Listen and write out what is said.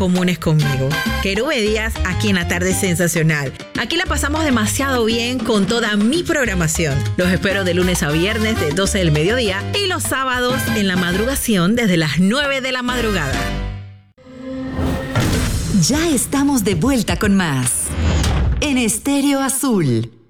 comunes conmigo. Querube Díaz, aquí en La Tarde Sensacional. Aquí la pasamos demasiado bien con toda mi programación. Los espero de lunes a viernes de 12 del mediodía y los sábados en la madrugación desde las 9 de la madrugada. Ya estamos de vuelta con más en Estéreo Azul.